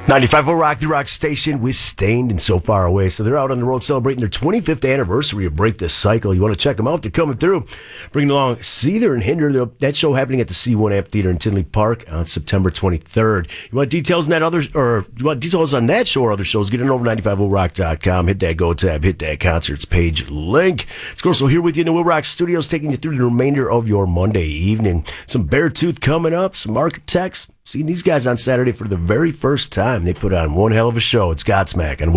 95.0 Rock, the rock station with Stained and So Far Away. So they're out on the road celebrating their 25th anniversary of Break the Cycle. You want to check them out? They're coming through. Bringing along Seether and Hinder. That show happening at the C1 Amphitheater in Tinley Park on September 23rd. You want details on that you want details on that show or other shows? Get on over 950rock.com. Hit that Go tab. Hit that concerts page link. It's Corso here with you in the Will Rock Studios, taking you through the remainder of your Monday evening. Some Beartooth coming up. Some Architects. Seeing these guys on Saturday for the very first time. They put on one hell of a show. It's Godsmack on Will